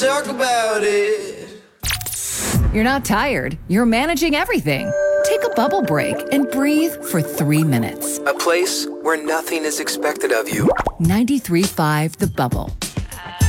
Talk about it. You're not tired. You're managing everything. Take a bubble break and breathe for 3 minutes. A place where nothing is expected of you. 93.5 The Bubble.